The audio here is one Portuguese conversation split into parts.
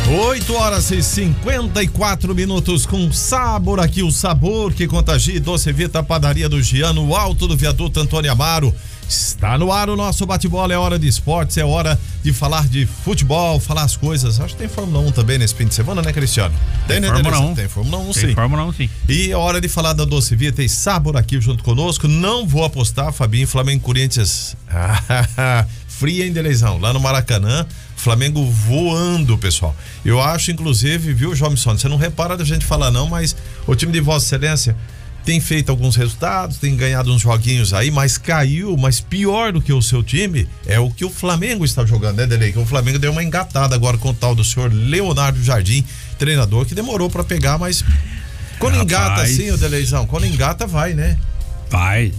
8h54 com sabor aqui, o sabor que contagia. Doce Vita, padaria do Giano, o alto do viaduto Antônio Amaro. Está no ar o nosso bate-bola, é hora de esportes, é hora de falar de futebol, falar as coisas. Acho que tem Fórmula 1 também nesse fim de semana, né, Cristiano? Tem, né, Fórmula 1. Tem Fórmula 1, sim. Tem Fórmula 1, sim. E é hora de falar da Doce Vita e sabor aqui junto conosco. Não vou apostar, Fabinho, Flamengo e Corinthians. Fria em Deleizão, lá no Maracanã. Flamengo voando, pessoal. Eu acho, inclusive, viu, Jomson, você não repara da gente falar não, mas o time de Vossa Excelência tem feito alguns resultados, tem ganhado uns joguinhos aí, mas caiu, mas pior do que o seu time é o que o Flamengo está jogando, né, Delei? Que o Flamengo deu uma engatada agora com o tal do senhor Leonardo Jardim, treinador que demorou pra pegar, mas quando engata assim, o Deleizão, quando engata vai, né? Vai.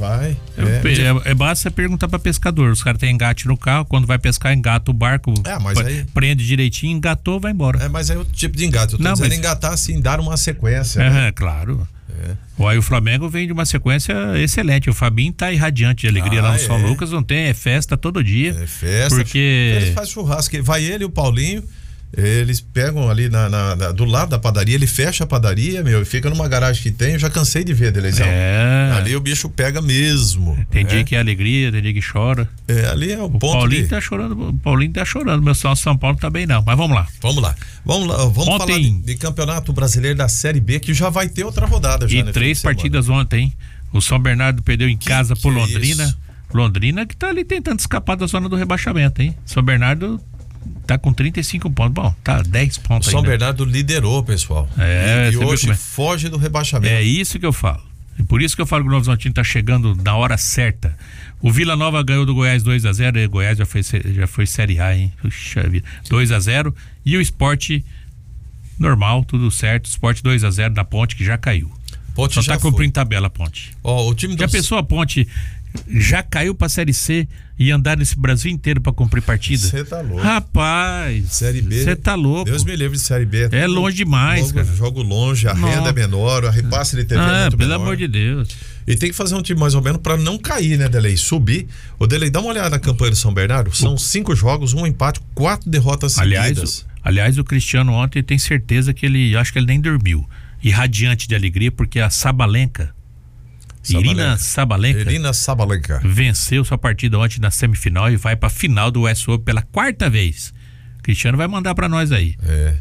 Basta perguntar pra pescador. Os caras têm engate no carro, quando vai pescar, engata o barco, prende direitinho, engatou, vai embora. Mas é outro tipo de engate. Eu tô dizendo engatar assim, dar uma sequência. Né? Claro. Aí o Flamengo vem de uma sequência excelente. O Fabinho tá irradiante de alegria lá no São Lucas, não tem, é festa todo dia. É festa. Porque eles fazem churrasco, vai ele e o Paulinho. Eles pegam ali do lado da padaria, ele fecha a padaria, e fica numa garagem que tem, eu já cansei de ver, Delezão. Ali o bicho pega mesmo. Tem dia que é alegria, tem dia que chora. Ali é o ponto. Paulinho tá chorando, o Paulinho tá chorando, meu São Paulo tá bem não, mas vamos lá. Vamos falar de Campeonato Brasileiro da Série B, que já vai ter outra rodada já. E 3 partidas ontem, hein? O São Bernardo perdeu em casa por Londrina. Londrina que tá ali tentando escapar da zona do rebaixamento, hein? São Bernardo tá com 35 pontos. Bom, tá 10 pontos aí. São Bernardo liderou, pessoal. E hoje foge do rebaixamento. É isso que eu falo. E por isso que eu falo que o Novo Horizontino tá chegando na hora certa. O Vila Nova ganhou do Goiás 2-0. E o Goiás já foi Série A, hein? Puxa vida. 2-0. E o Sport normal, tudo certo. Sport 2-0 da Ponte, que já caiu. Ponte só já tá cumprindo tabela a Ponte. O time já pensou a Ponte já caiu pra Série C e andar nesse Brasil inteiro pra cumprir partida? Você tá louco. Rapaz, Série B. Você tá louco. Deus me livre de Série B. É longe demais, cara. Jogo longe, a renda é menor, a repasse de TV é muito pelo menor. Amor de Deus. E tem que fazer um time mais ou menos pra não cair, né, Delei? Subir. Ô, Delei, dá uma olhada na campanha do São Bernardo. São 5 jogos, 1 empate, 4 derrotas seguidas. Aliás, o Cristiano ontem tem certeza que acho que ele nem dormiu. Irradiante de alegria, porque a Sabalenka, Irina Sabalenka venceu sua partida ontem na semifinal e vai pra final do US Open pela 4ª vez. Cristiano vai mandar pra nós aí.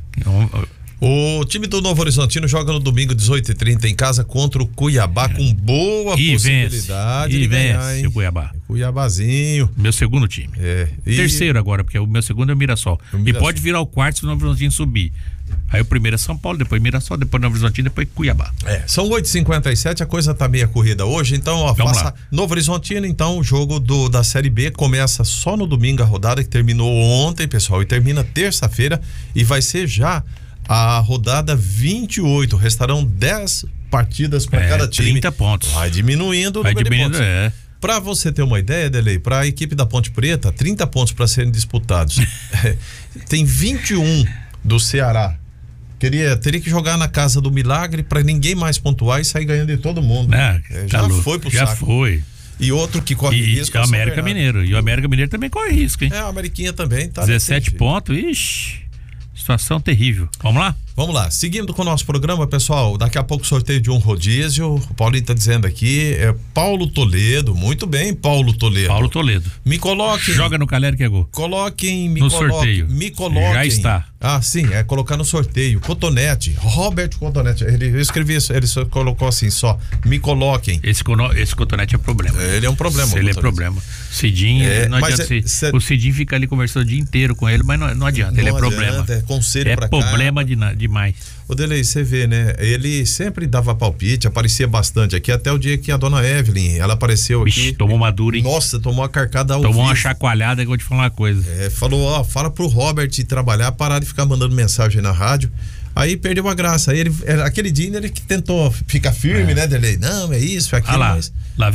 O time do Novo Horizontino joga no domingo 18h30 em casa contra o Cuiabá com boa possibilidade de ganhar, hein? O Cuiabá. Cuiabazinho. Meu segundo time. Terceiro agora, porque o meu segundo é o Mirassol. E pode virar o quarto se o Novo Horizontino subir. Aí o primeiro é São Paulo, depois Mirassol, depois Novo Horizontino, depois Cuiabá. São 8h57, a coisa tá meia corrida hoje, então faça Novo Horizontino, então o jogo da Série B começa só no domingo, a rodada que terminou ontem, pessoal, e termina terça-feira e vai ser já a rodada 28, restarão 10 partidas para cada time. 30 pontos. Vai diminuindo o número de pontos. Para você ter uma ideia, Delei, para a equipe da Ponte Preta, 30 pontos para serem disputados. Tem 21 do Ceará. Teria que jogar na casa do milagre para ninguém mais pontuar e sair ganhando de todo mundo. Foi pro saco. Já foi. E outro que corre risco é o América Mineiro. E o América Mineiro também corre risco, hein? A Ameriquinha também tá. 17 pontos, ixi. Situação terrível. Vamos lá? Vamos lá. Seguindo com o nosso programa, pessoal, daqui a pouco sorteio de um rodízio. O Paulinho tá dizendo aqui, Paulo Toledo. Muito bem, Paulo Toledo. Me coloquem. Joga no Caleri que é gol. Sorteio. Me coloquem. Já está. Sim, colocar no sorteio. Cotonete, Robert Cotonete. Eu escrevi isso, ele só colocou assim, só. Me coloquem. Esse Cotonete é problema. Ele é um problema. Ele é problema. Cidinho, não adianta o Cidinho fica ali conversando o dia inteiro com ele, mas não adianta, ele é problema. Conselho pra cá. É problema demais. Ô, Delei, você vê, né? Ele sempre dava palpite, aparecia bastante aqui, até o dia que a dona Evelyn, ela apareceu aqui. Tomou uma dura, hein? Nossa, tomou uma carcada ao vivo. Tomou uma chacoalhada, que eu vou te falar uma coisa. Falou, fala pro Robert trabalhar, parar de ficar mandando mensagem na rádio. Aí perdeu a graça. Aí aquele dia ele que tentou ficar firme, né, Delei? Não, é isso, é aquilo. Lá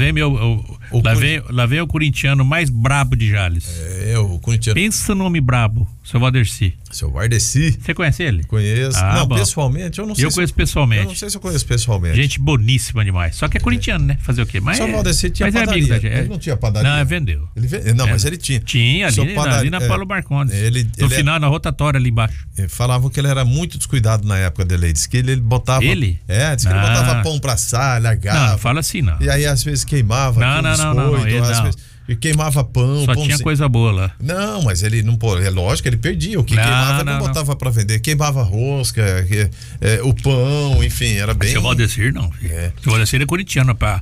vem o corintiano mais brabo de Jales. O corintiano. Pensa no nome brabo, seu Valdeci. Seu Valdeci. Você conhece ele? Conheço. Não, bom. Pessoalmente, eu não sei. Eu conheço pessoalmente. Eu não sei se eu conheço pessoalmente. Gente boníssima demais. Só que é corintiano, né? Fazer o quê? Mas o Valdeci tinha padaria. Ele não tinha padaria. Não, vendeu. Não, mas ele tinha. Tinha, ali na Paulo Marcondes. No final, na rotatória ali embaixo. Falavam que ele era muito descuidado na época dele. Diz que ele botava... Ele? Diz que ele botava pão pra assar, largava. Não fala assim, não. E aí, às vezes, queimava. Não. E queimava pão. Só tinha coisa boa lá. Não, mas ele não... É lógico, ele perdia. O que queimava, ele não botava pra vender. Queimava rosca, o pão, enfim, era bem... Seu Valdecir, não. Seu Valdecir é corintiano, pá.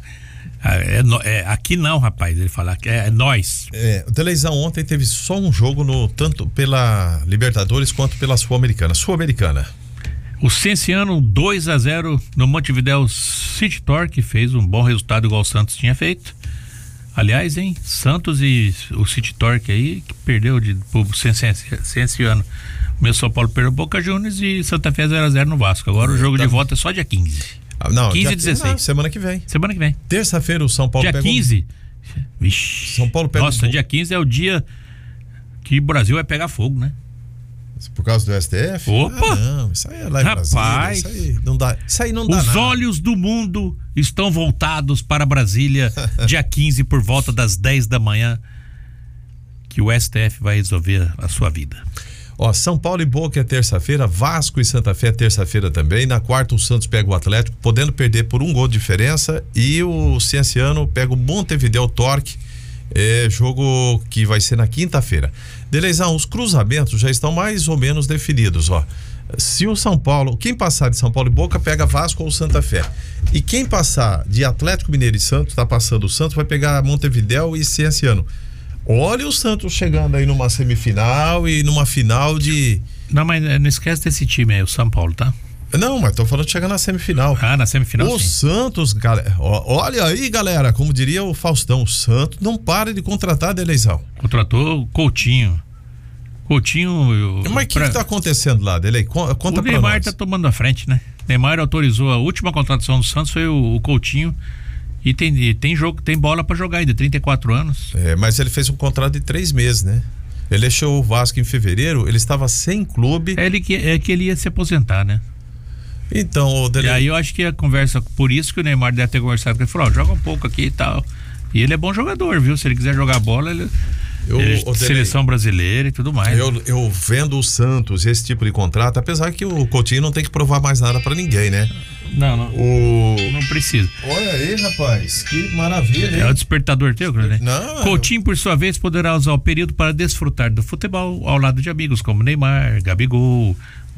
Aqui não, rapaz. Ele fala que é nós. O Televisão ontem teve só um jogo tanto pela Libertadores quanto pela Sul-Americana. O Cienciano 2-0 no Montevidéu City Torque, fez um bom resultado igual o Santos tinha feito. Aliás, Santos e o City Torque aí, que perdeu pro Cienciano. O meu São Paulo perdeu o Boca Juniors e Santa Fé 0-0 no Vasco. Agora o jogo de volta é só dia 15. Não, 15 e 16. Semana que vem. Terça-feira o São Paulo pega... Dia 15? Vixe. São Paulo pega... Nossa, dia 15 é o dia que o Brasil vai pegar fogo, né? Por causa do STF? Opa! Não, isso aí é lá em Brasília. Isso aí não dá Os nada. olhos do mundo estão voltados para Brasília dia 15 por volta das 10 da manhã, que o STF vai resolver a sua vida. São Paulo e Boca é terça-feira, Vasco e Santa Fé é terça-feira também. Na quarta o Santos pega o Atlético, podendo perder por um gol de diferença, e o Cienciano pega o Montevidéu Torque. Jogo que vai ser na quinta-feira. Deleizão, os cruzamentos já estão mais ou menos definidos, Se o São Paulo, quem passar de São Paulo e Boca pega Vasco ou Santa Fé. E quem passar de Atlético Mineiro e Santos, tá passando o Santos, vai pegar Montevidéu e Cienciano. Olha o Santos chegando aí numa semifinal e numa final de... Não, mas não esquece desse time aí, o São Paulo, tá? Não, mas tô falando de chegar na semifinal. Na semifinal, o sim. Santos, galera, olha aí, galera, como diria o Faustão, o Santos não para de contratar, Deleizão. Contratou o Coutinho. Mas o que tá acontecendo lá, Delei? Conta pra nós. O Neymar tá tomando a frente, né? Neymar autorizou a última contratação do Santos, foi o Coutinho. E tem jogo, tem bola pra jogar ainda, 34 anos. Mas ele fez um contrato de 3 meses, né? Ele deixou o Vasco em fevereiro, ele estava sem clube. Que ele ia se aposentar, né? Então, E aí eu acho que a conversa, por isso que o Neymar deve ter conversado com ele, falou, joga um pouco aqui e tal. E ele é bom jogador, viu? Se ele quiser jogar bola, ele seleção brasileira e tudo mais. Eu vendo o Santos, esse tipo de contrato, apesar que o Coutinho não tem que provar mais nada pra ninguém, né? Não precisa. Olha aí, rapaz, que maravilha, hein? É o despertador teu, né? Não. Coutinho, por sua vez, poderá usar o período para desfrutar do futebol ao lado de amigos como Neymar, Gabigol,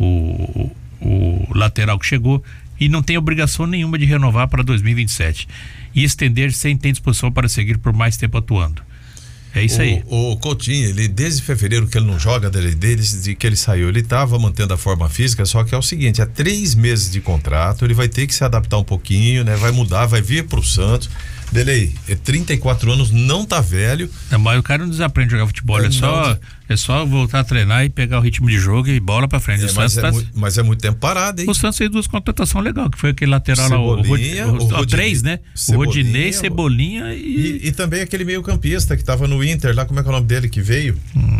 o lateral que chegou, e não tem obrigação nenhuma de renovar para 2027 e estender sem ter disposição para seguir por mais tempo atuando. É isso aí. O Coutinho, ele desde fevereiro que ele não joga, desde que ele saiu, ele estava mantendo a forma física, só que é o seguinte, é 3 meses de contrato, ele vai ter que se adaptar um pouquinho, né? Vai mudar, vai vir pro Santos. Delei, 34 anos, não tá velho. Mas o cara não desaprende a jogar futebol, é só voltar a treinar e pegar o ritmo de jogo e bola pra frente. Mas é muito tempo parado, hein? O Santos fez 2 contratações legais, que foi aquele lateral lá, 3, né? O Rodinei, Cebolinha e também aquele meio campista que tava no Inter lá, como é que é o nome dele que veio?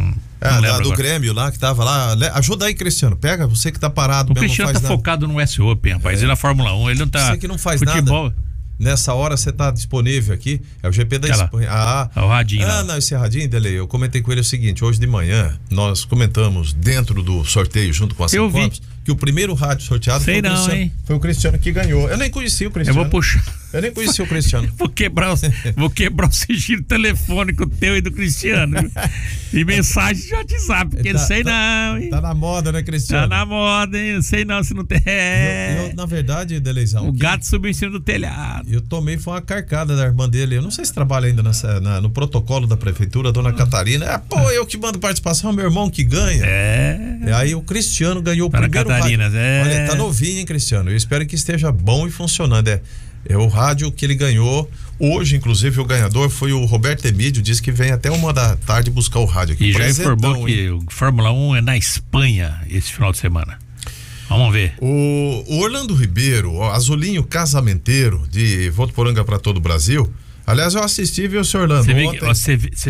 Do Grêmio lá, que tava lá. Ajuda aí, Cristiano, pega você que tá parado. O Cristiano tá focado no US Open, rapaz, ele na Fórmula 1, ele não tá... Você que não faz futebol. Nada. Nessa hora você tá disponível aqui, é o GP da Espanha. O radinho. Esse radinho, Delei, eu comentei com ele o seguinte, hoje de manhã nós comentamos dentro do sorteio junto com a São Paulo que o primeiro rádio sorteado foi o Cristiano que ganhou. Eu nem conheci o Cristiano. Eu vou puxar. Eu nem conheci o Cristiano. Vou quebrar o sigilo telefônico teu e do Cristiano. E mensagem de WhatsApp, porque não sei não, hein? Tá na moda, né, Cristiano? Tá na moda, hein? Não sei não se não tem. Na verdade, Deleizão, o gato subiu em cima do telhado. Eu tomei, foi uma carcada da irmã dele. Eu não sei se trabalha ainda no protocolo da prefeitura, a dona Catarina. Eu que mando participação, meu irmão que ganha. E aí o Cristiano ganhou o primeiro rádio. Olha, tá novinho, hein, Cristiano? Eu espero que esteja bom e funcionando. É o rádio que ele ganhou. Hoje, inclusive, o ganhador foi o Roberto Emídio, disse que vem até 1h da tarde buscar o rádio aqui. E já informou que o Fórmula 1 é na Espanha esse final de semana. Vamos ver. O Orlando Ribeiro, azulinho casamenteiro de Votuporanga para todo o Brasil. Aliás, eu assisti, viu, seu Orlando? Você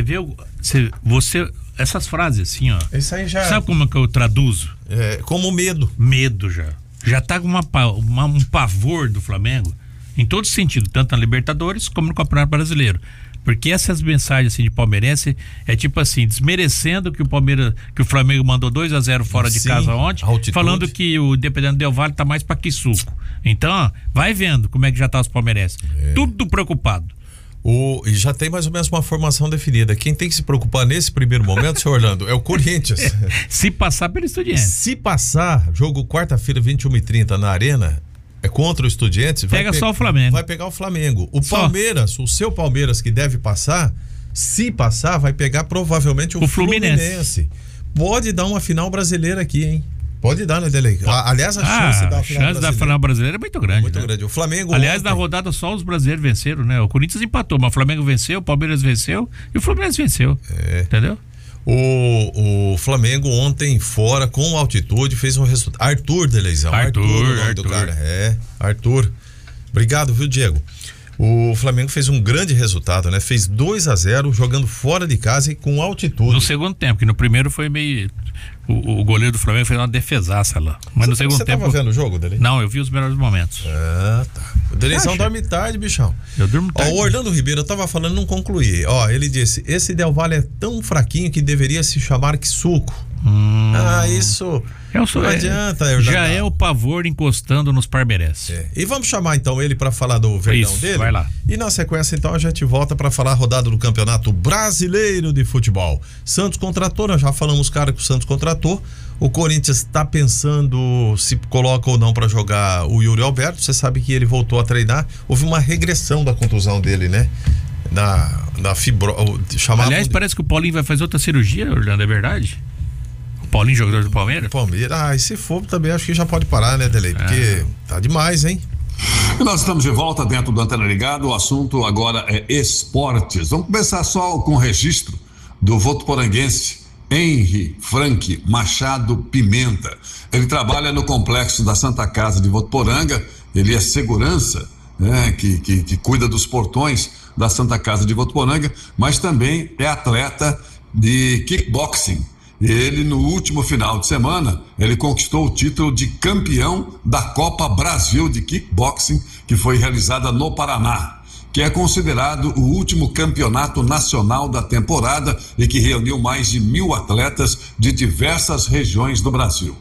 vê essas frases assim, ó. Isso aí já. Sabe como é que eu traduzo? Como medo. Medo já. Já tá com um pavor do Flamengo em todo sentido, tanto na Libertadores como no Campeonato Brasileiro. Porque essas mensagens assim de palmeirense é tipo assim, desmerecendo que o Flamengo mandou 2-0 fora de casa ontem, falando que o Independente Del Valle tá mais pra que suco. Então, ó, vai vendo como é que já tá os palmeirenses. Tudo preocupado. E já tem mais ou menos uma formação definida. Quem tem que se preocupar nesse primeiro momento, seu Orlando, é o Corinthians. Se passar pelo Estudiantes. Se passar, jogo quarta-feira, 21h30 na Arena, contra o Estudiantes. Pega só o Flamengo. Vai pegar o Flamengo. Palmeiras, o seu Palmeiras que deve passar, se passar, vai pegar provavelmente o Fluminense. Pode dar uma final brasileira aqui, hein? Pode dar, né, Delei? Aliás, a chance da final brasileira é muito grande. Muito grande. O Flamengo. Aliás, na rodada só os brasileiros venceram, né? O Corinthians empatou, mas o Flamengo venceu, o Palmeiras venceu e o Fluminense venceu. Entendeu? O Flamengo ontem fora com altitude fez um resultado. Arthur Deleizão. Arthur, o nome do cara. Arthur. Obrigado, viu, Diego? O Flamengo fez um grande resultado, né? Fez 2-0 jogando fora de casa e com altitude. No segundo tempo, que no primeiro foi meio... O goleiro do Flamengo fez uma defesaça lá. Mas no segundo tempo... Você tava vendo o jogo, Dele? Não, eu vi os melhores momentos. Tá. O Deleizão dorme tarde, bichão. Eu durmo tarde. O Orlando Ribeiro, eu tava falando, não concluí. Ele disse, esse Del Valle é tão fraquinho que deveria se chamar Quisuco. Isso... Não adianta, Orlando. Já é o pavor encostando nos parmeirenses. E vamos chamar então ele para falar do Verdão dele. Vai lá. E na sequência então a gente volta para falar a rodada do Campeonato Brasileiro de Futebol. Santos contratou, nós já falamos, cara, que o Santos contratou. O Corinthians está pensando se coloca ou não para jogar o Yuri Alberto. Você sabe que ele voltou a treinar. Houve uma regressão da contusão dele, né? Na fibro. Aliás, parece que o Paulinho vai fazer outra cirurgia, Orlando, é verdade? Paulinho, jogador do Palmeiras? E se for também acho que já pode parar, né, Delei? Porque tá demais, hein? E nós estamos de volta dentro do Antena Ligado. O assunto agora é esportes. Vamos começar só com o registro do votuporanguense Henry Frank Machado Pimenta. Ele trabalha no complexo da Santa Casa de Votuporanga. Ele é segurança, né, que cuida dos portões da Santa Casa de Votuporanga, mas também é atleta de kickboxing. Ele, no último final de semana, ele conquistou o título de campeão da Copa Brasil de Kickboxing, que foi realizada no Paraná, que é considerado o último campeonato nacional da temporada e que reuniu mais de 1.000 atletas de diversas regiões do Brasil.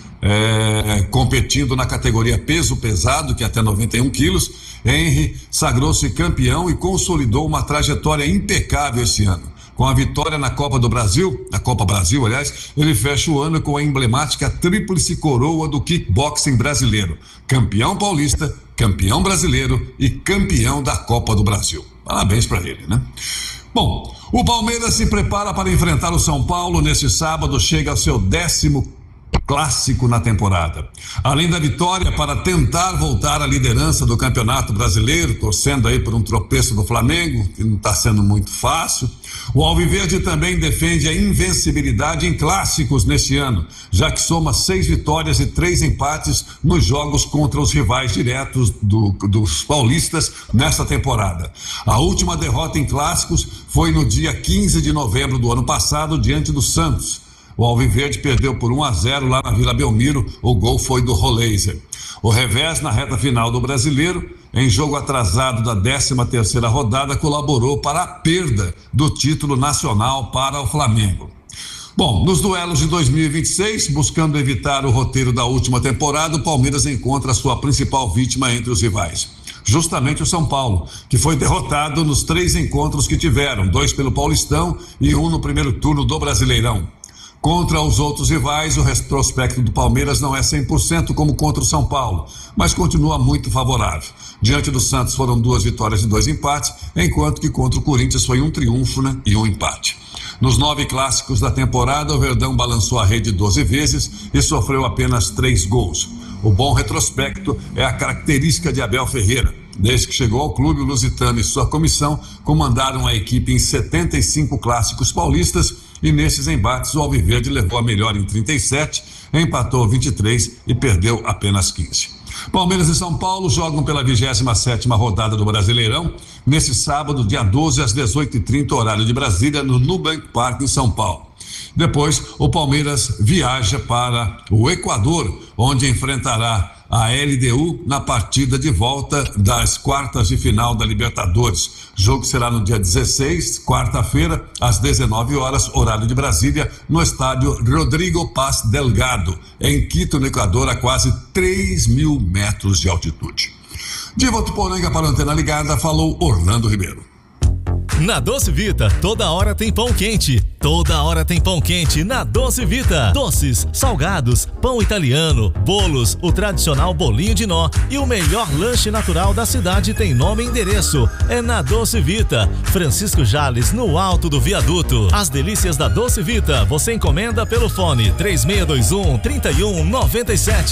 Competindo na categoria peso pesado, que é até 91 quilos, Henry sagrou-se campeão e consolidou uma trajetória impecável esse ano. Com a vitória na Copa Brasil, aliás, ele fecha o ano com a emblemática tríplice coroa do kickboxing brasileiro. Campeão paulista, campeão brasileiro e campeão da Copa do Brasil. Parabéns para ele, né? Bom, o Palmeiras se prepara para enfrentar o São Paulo neste sábado, chega ao seu 10º clássico na temporada. Além da vitória para tentar voltar à liderança do Campeonato Brasileiro, torcendo aí por um tropeço do Flamengo, que não está sendo muito fácil, o Alviverde também defende a invencibilidade em clássicos neste ano, já que soma 6 vitórias e 3 empates nos jogos contra os rivais diretos dos paulistas nesta temporada. A última derrota em clássicos foi no dia 15 de novembro do ano passado, diante do Santos. O Alviverde perdeu por 1-0 lá na Vila Belmiro, o gol foi do Roleiser. O revés na reta final do Brasileiro, em jogo atrasado da 13ª rodada, colaborou para a perda do título nacional para o Flamengo. Bom, nos duelos de 2026, buscando evitar o roteiro da última temporada, o Palmeiras encontra a sua principal vítima entre os rivais. Justamente o São Paulo, que foi derrotado nos 3 encontros que tiveram, 2 pelo Paulistão e 1 no primeiro turno do Brasileirão. Contra os outros rivais, o retrospecto do Palmeiras não é 100% como contra o São Paulo, mas continua muito favorável. Diante do Santos foram 2 vitórias e 2 empates, enquanto que contra o Corinthians foi um triunfo, né, e um empate. Nos 9 clássicos da temporada, o Verdão balançou a rede 12 vezes e sofreu apenas 3 gols. O bom retrospecto é a característica de Abel Ferreira. Desde que chegou ao clube, o lusitano e sua comissão comandaram a equipe em 75 clássicos paulistas e nesses embates o Alviverde levou a melhor em 37, empatou 23 e perdeu apenas 15. Palmeiras e São Paulo jogam pela 27ª rodada do Brasileirão, nesse sábado, dia 12, às 18h30, horário de Brasília, no Nubank Park, em São Paulo. Depois, o Palmeiras viaja para o Equador, onde enfrentará a LDU na partida de volta das quartas de final da Libertadores. O jogo será no dia 16, quarta-feira, às 19 horas, horário de Brasília, no estádio Rodrigo Paz Delgado, em Quito, no Equador, a quase 3.000 metros de altitude. De Votuporanga para a Antena Ligada, falou Orlando Ribeiro. Na Doce Vita, toda hora tem pão quente. Toda hora tem pão quente na Doce Vita. Doces, salgados, pão italiano, bolos, o tradicional bolinho de nó e o melhor lanche natural da cidade tem nome e endereço. É na Doce Vita. Francisco Jales, no alto do viaduto. As delícias da Doce Vita, você encomenda pelo fone 3621-3197.